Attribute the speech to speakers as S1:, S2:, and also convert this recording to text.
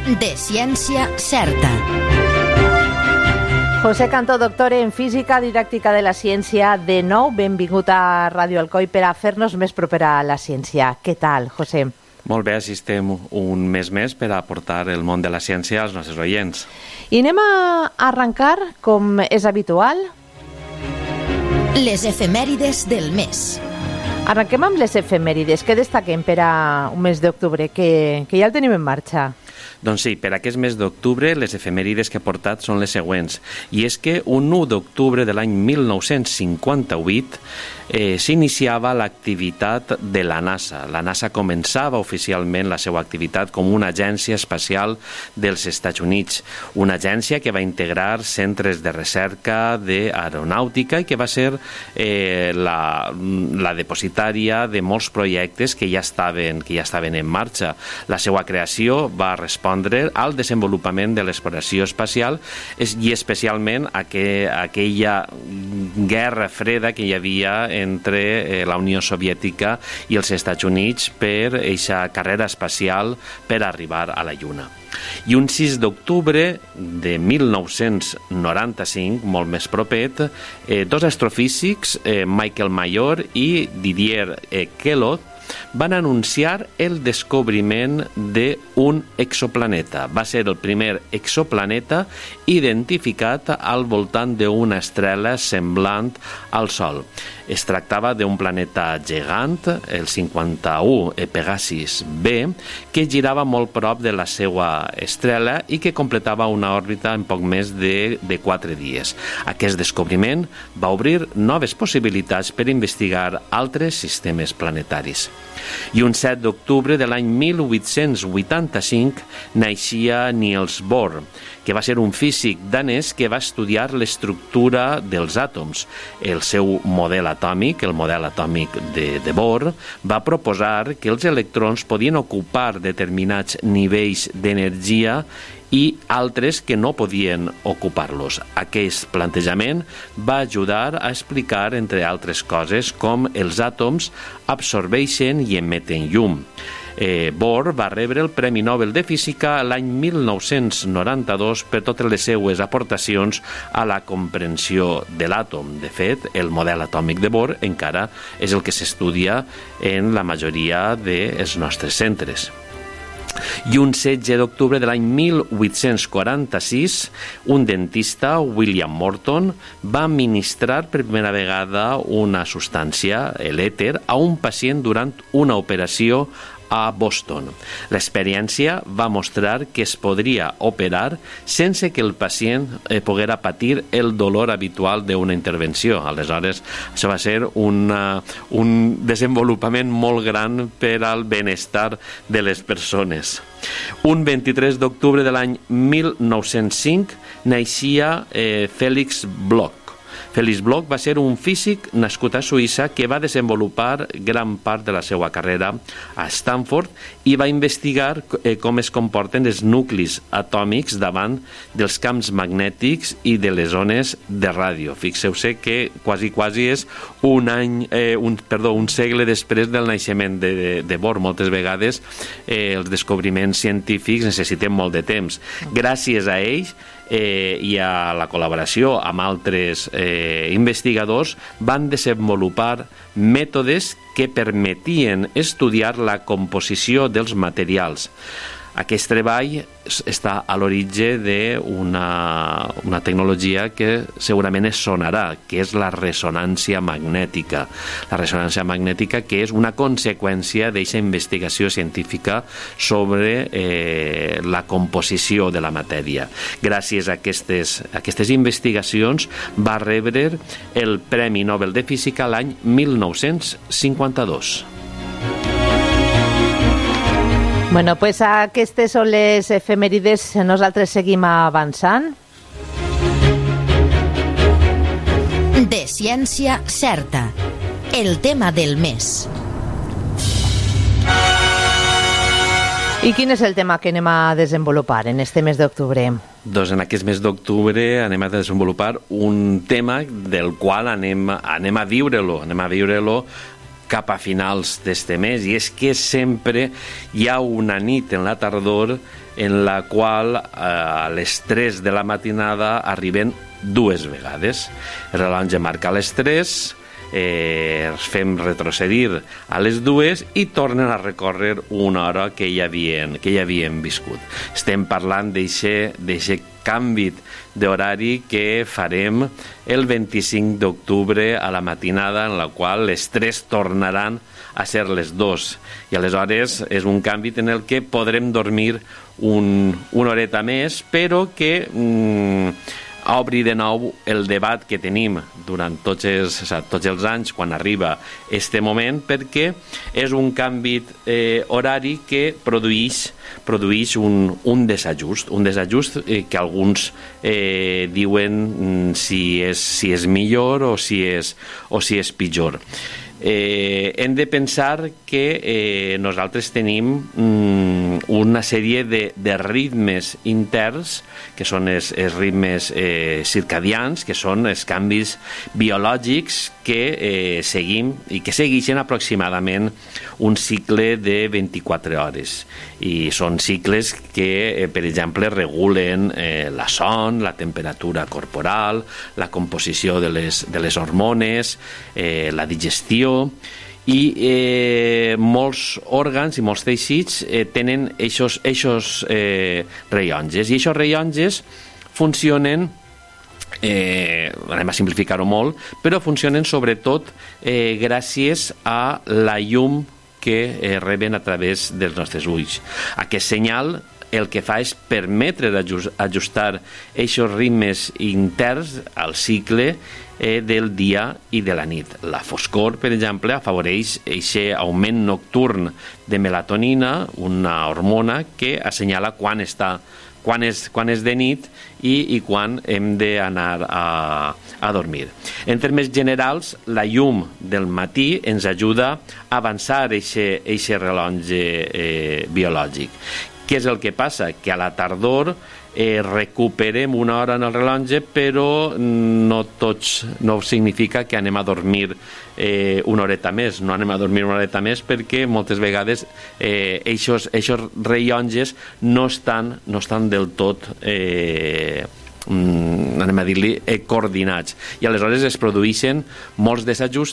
S1: de ciència certa.
S2: José Cantó, doctor en Física, Didàctica de la Ciència, de nou, benvingut a Ràdio Alcoi per a fer-nos més propera a la ciència. Què tal, José?
S3: Molt bé, així estem un mes més per aportar el món de la ciència als nostres oients.
S2: I anem a arrencar, com és habitual,
S1: les efemèrides del mes.
S2: Arrenquem amb les efemèrides. Què destaquem per a un mes d'octubre, que ja el tenim en marxa?
S3: Doncs sí, per aquest mes d'octubre les efemèrides que he portat són les següents. I és que un 1 d'octubre de l'any 1958 s'iniciava l'activitat de la NASA. La NASA començava oficialment la seva activitat com una agència espacial dels Estats Units. Una agència que va integrar centres de recerca d'aeronàutica i que va ser la depositària de molts projectes que ja estaven en marxa. La seva creació va respondre al desenvolupament de l'exploració espacial i especialment aquella guerra freda que hi havia entre la Unió Soviètica i els Estats Units per aquesta carrera espacial per arribar a la Lluna. I un 6 d'octubre de 1995, molt més propet, dos astrofísics, Michael Major i Didier Queloz, van anunciar el descobriment d'un exoplaneta. Va ser el primer exoplaneta identificat al voltant d'una estrella semblant al Sol. Es tractava d'un planeta gegant, el 51 Pegasus B, que girava molt prop de la seva estrella i que completava una òrbita en poc més de 4 dies. Aquest descobriment va obrir noves possibilitats per investigar altres sistemes planetaris. I un 7 d'octubre de l'any 1885 naixia Niels Bohr, que va ser un físic danès que va estudiar l'estructura dels àtoms. El seu model atòmic, el model atòmic de Bohr, va proposar que els electrons podien ocupar determinats nivells d'energia i altres que no podien ocupar-los. Aquest plantejament va ajudar a explicar, entre altres coses, com els àtoms absorbeixen i emeten llum. Bohr va rebre el Premi Nobel de Física l'any 1992 per totes les seues aportacions a la comprensió de l'àtom. De fet, el model atòmic de Bohr encara és el que s'estudia en la majoria dels nostres centres. I un 16 d'octubre de l'any 1846, un dentista, William Morton, va administrar per primera vegada una substància, l'èter, a un pacient durant una operació a Boston. L'experiència va mostrar que es podria operar sense que el pacient poguera patir el dolor habitual d'una intervenció. Aleshores, això va ser un desenvolupament molt gran per al benestar de les persones. Un 23 d'octubre de l'any 1905 naixia Felix Bloch. Felix Bloch va ser un físic nascut a Suïssa que va desenvolupar gran part de la seva carrera a Stanford i va investigar com es comporten els nuclis atòmics davant dels camps magnètics i de les ones de ràdio. Fixeu-se que quasi és un segle després del naixement de Bohr. Moltes vegades els descobriments científics necessiten molt de temps. Gràcies a ells i a la col·laboració amb altres investigadors van desenvolupar mètodes que permetien estudiar la composició dels materials. Aquest treball està a l'origen d'una tecnologia que segurament es sonarà, que és la ressonància magnètica. La ressonància magnètica, que és una conseqüència d'aquesta investigació científica sobre la composició de la matèria. Gràcies a aquestes investigacions va rebre el Premi Nobel de Física l'any 1952.
S2: Bueno, pues aquestes són les efemèrides. Nosaltres seguim avançant.
S1: De ciència certa. El tema del mes.
S2: I quin és el tema que anem a desenvolupar en este mes d'octubre?
S3: Doncs en aquest mes d'octubre anem a desenvolupar un tema del qual anem a viure-lo cap a finals d'este mes, i és que sempre hi ha una nit en la tardor en la qual a les 3 de la matinada arriben 2 vegades. El rellotge marca les 3, els fem retrocedir a les 2 i tornen a recórrer una hora que ja havien viscut. Estem parlant d'eixe canvi d'horari que farem el 25 d'octubre a la matinada, en la qual les 3 tornaran a ser les 2. I aleshores és un canvi en el que podrem dormir una horeta més, però que obri de nou el debat que tenim durant tots els anys quan arriba este moment, perquè és un canvi horari que produeix un desajust que alguns diuen si és millor o si és pitjor. Hem de pensar que nosaltres tenim una sèrie de ritmes interns, que són els ritmes circadians, que són els canvis biològics que seguim i que segueixen aproximadament un cicle de 24 hores. I són cicles que, per exemple, regulen la son, la temperatura corporal, la composició de les hormones, la digestió, i molts òrgans i molts teixits tenen eixos rellotges, i aquests rellotges funcionen, anem a simplificar-ho molt, però funcionen sobretot gràcies a la llum que reben a través dels nostres ulls. Aquest senyal el que fa és permetre ajustar aquests ritmes interns al cicle del dia i de la nit. La foscor, per exemple, afavoreix aquest augment nocturn de melatonina, una hormona que assenyala quan és de nit i quan hem d'anar a dormir. En termes generals, la llum del matí ens ajuda a avançar aquest rellotge biològic. Què és el que passa? Que a la tardor recuperem una hora en el rellotge, però no significa que anem a dormir una horeta més. No anem a dormir una horeta més perquè moltes vegades aquests rellotges no estan del tot anem a dir-li coordinats, i aleshores es produeixen molts desajustos